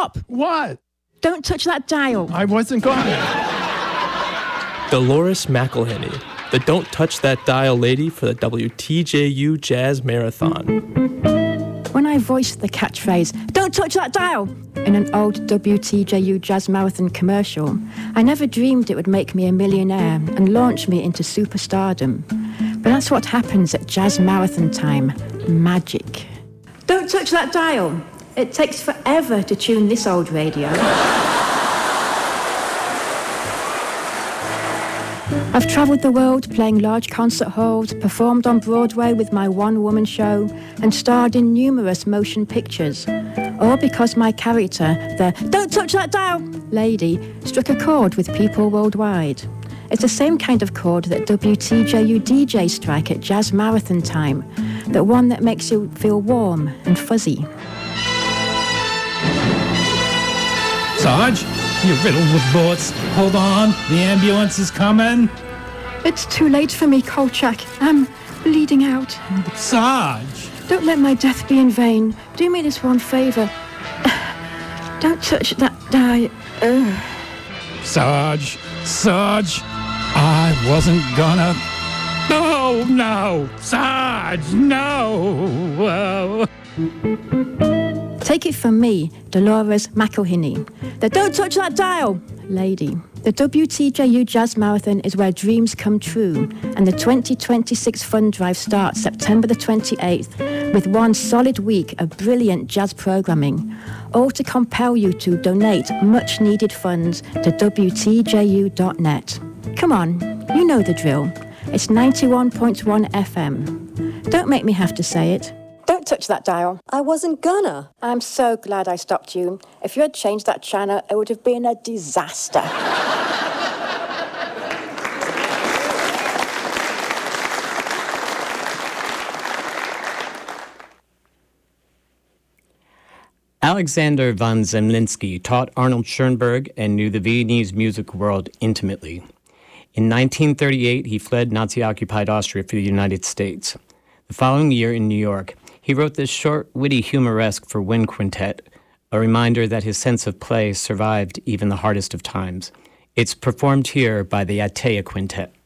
Stop! What? Don't touch that dial. I wasn't going. Dolores McElhenney, the Don't Touch That Dial lady for the WTJU Jazz Marathon. When I voiced the catchphrase, "Don't touch that dial," in an old WTJU Jazz Marathon commercial, I never dreamed it would make me a millionaire and launch me into superstardom. But that's what happens at Jazz Marathon time. Magic. Don't touch that dial. It takes forever to tune this old radio. I've travelled the world playing large concert halls, performed on Broadway with my one-woman show, and starred in numerous motion pictures. All because my character, the "Don't touch that dial" lady, struck a chord with people worldwide. It's the same kind of chord that WTJU DJs strike at Jazz Marathon time, the one that makes you feel warm and fuzzy. Sarge, you're riddled with bullets. Hold on, the ambulance is coming. It's too late for me, Kolchak. I'm bleeding out. Sarge! Don't let my death be in vain. Do me this one favour. Don't touch that dial. Sarge, I wasn't gonna... Oh, no! Sarge, no! Take it from me, Dolores McElhenney, the "Don't touch that dial" lady. The WTJU Jazz Marathon is where dreams come true, and the 2026 fund drive starts September the 28th with one solid week of brilliant jazz programming, all to compel you to donate much-needed funds to WTJU.net. Come on, you know the drill. It's 91.1 FM. Don't make me have to say it. Don't touch that dial. I wasn't gonna. I'm so glad I stopped you. If you had changed that channel, it would have been a disaster. Alexander von Zemlinsky taught Arnold Schoenberg and knew the Viennese music world intimately. In 1938, he fled Nazi-occupied Austria for the United States. The following year in New York, he wrote this short, witty humoresque for wind quintet, a reminder that his sense of play survived even the hardest of times. It's performed here by the Atea Quintet.